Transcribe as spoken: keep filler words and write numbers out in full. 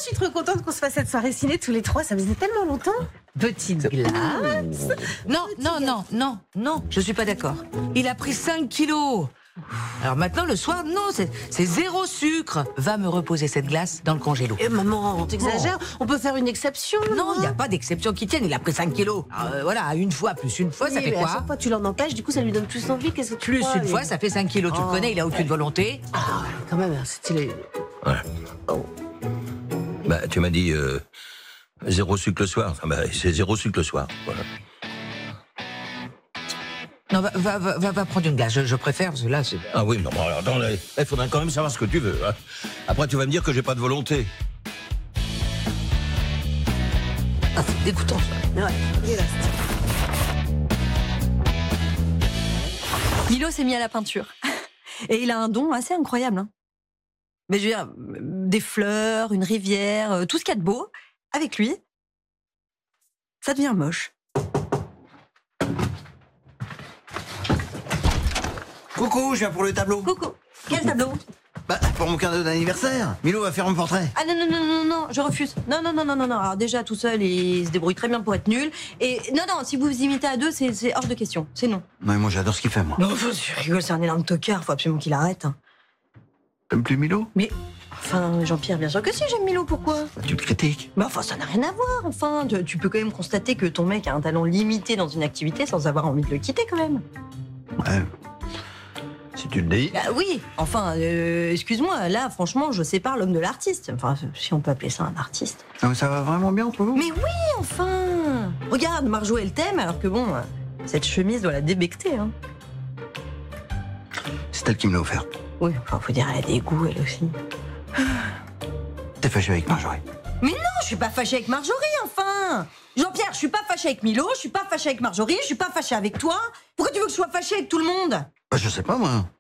suis trop contente qu'on se fasse cette soirée ciné tous les trois. Ça faisait tellement longtemps. Petite glace. Non, non, non, non, non, je suis pas d'accord. Il a pris cinq kilos. Alors maintenant, le soir, non, c'est c'est zéro sucre. Va me reposer cette glace dans le congélo. Eh, maman, t'exagères. On peut faire une exception. Non, il n'y a pas d'exception qui tienne. Il a pris cinq kilos. Alors, euh, voilà, une fois plus une fois, Oui, ça fait mais à quoi? chaque fois, tu l'en empêches, du coup, ça lui donne plus envie. Qu'est-ce que tu Plus crois, une lui fois, ça fait cinq kilos. Tu le Oh. connais, il a aucune volonté. Ah, quand même, c'est stylé. Ouais. Oh. Bah, tu m'as dit euh, zéro sucre le soir. Ah bah, c'est zéro sucre le soir. Voilà. Non, va, va, va, va, va prendre une glace. Je, je préfère, parce que là, c'est... Ah oui, non, bon, alors, attends, il faudrait quand même savoir ce que tu veux. Hein. Après, tu vas me dire que j'ai pas de volonté. Ah, c'est dégoûtant, ça. Ouais, élastique. Milo s'est mis à la peinture. Et il a un don assez incroyable. Hein. Mais je veux dire, des fleurs, une rivière, euh, tout ce qu'il y a de beau, avec lui, ça devient moche. Coucou, je viens pour le tableau. Coucou, quel tableau? Bah, pour mon cadeau d'anniversaire. Milo va faire mon portrait. Ah non, non, non, non, non, je refuse. Non, non, non, non, non, non. Alors déjà, tout seul, il se débrouille très bien pour être nul. Et non, non, si vous vous imitez à deux, c'est c'est hors de question. C'est non. Non, mais moi j'adore ce qu'il fait, moi. Non, tu rigoles, c'est un énorme tocard. Faut absolument qu'il arrête. Hein. T'aimes plus Milo? Mais, enfin, Jean-Pierre, bien sûr que si, j'aime Milo, pourquoi? Tu me critiques. Mais enfin, ça n'a rien à voir, enfin. Tu, tu peux quand même constater que ton mec a un talent limité dans une activité sans avoir envie de le quitter, quand même. Ouais. Si tu le dis. Bah oui, enfin, euh, excuse-moi, là, franchement, je sépare l'homme de l'artiste. Enfin, si on peut appeler ça un artiste. Non, mais ça va vraiment bien entre vous? Mais oui, enfin. Regarde, Marjo, elle t'aime, alors que bon, euh, cette chemise doit la débecter, hein. C'est elle qui me l'a offerte. Oui, enfin, faut dire, elle a des goûts, elle aussi. T'es fâché avec Marjorie? Mais non, je suis pas fâchée avec Marjorie, enfin. Jean-Pierre, je suis pas fâchée avec Milo, je suis pas fâchée avec Marjorie, je suis pas fâchée avec toi. Pourquoi tu veux que je sois fâchée avec tout le monde? Bah, je sais pas, moi.